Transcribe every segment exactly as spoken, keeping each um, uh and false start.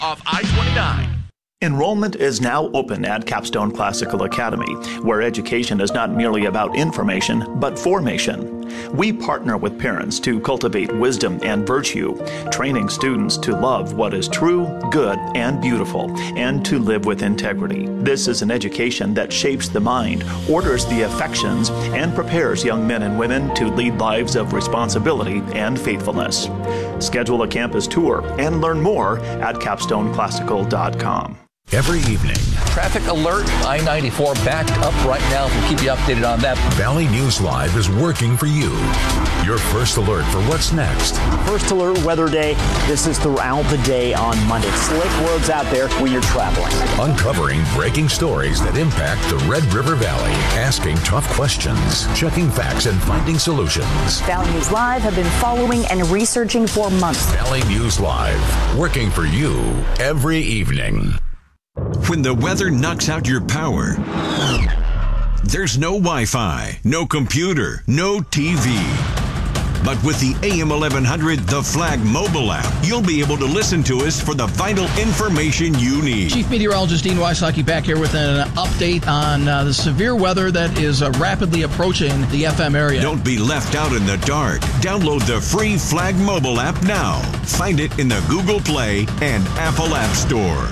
off I twenty-nine. Enrollment is now open at Capstone Classical Academy, where education is not merely about information, but formation. We partner with parents to cultivate wisdom and virtue, training students to love what is true, good, and beautiful, and to live with integrity. This is an education that shapes the mind, orders the affections, and prepares young men and women to lead lives of responsibility and faithfulness. Schedule a campus tour and learn more at capstone classical dot com. Every evening. Traffic alert, I ninety-four backed up right now. We'll keep you updated on that. Valley News Live is working for you. Your first alert for what's next. First alert weather day. This is throughout the day on Monday. Slick roads out there when you're traveling. Uncovering breaking stories that impact the Red River Valley. Asking tough questions. Checking facts and finding solutions. Valley News Live have been following and researching for months. Valley News Live. Working for you every evening. When the weather knocks out your power, there's no Wi-Fi, no computer, no T V. But with the A M eleven hundred The Flag mobile app, you'll be able to listen to us for the vital information you need. Chief Meteorologist Dean Wysocki back here with an update on uh, the severe weather that is uh, rapidly approaching the F M area. Don't be left out in the dark. Download the free Flag mobile app now. Find it in the Google Play and Apple App Store.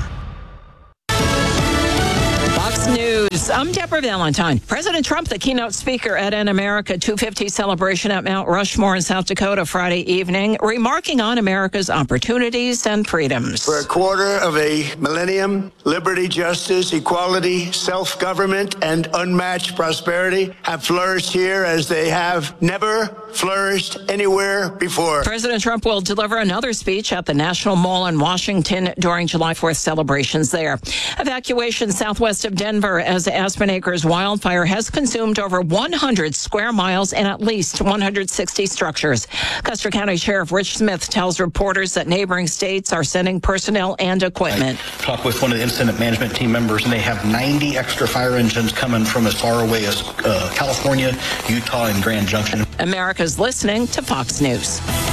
News. I'm Deborah Valentine. President Trump, the keynote speaker at an America two fifty celebration at Mount Rushmore in South Dakota Friday evening, remarking on America's opportunities and freedoms. For a quarter of a millennium, liberty, justice, equality, self-government, and unmatched prosperity have flourished here as they have never flourished anywhere before. President Trump will deliver another speech at the National Mall in Washington during July fourth celebrations there. Evacuation southwest of Denver as Aspen Acres wildfire has consumed over one hundred square miles and at least one hundred sixty structures. Custer County Sheriff Rich Smith tells reporters that neighboring states are sending personnel and equipment. I talked with one of the incident management team members, and they have ninety extra fire engines coming from as far away as uh, California, Utah, and Grand Junction. America's listening to Fox News.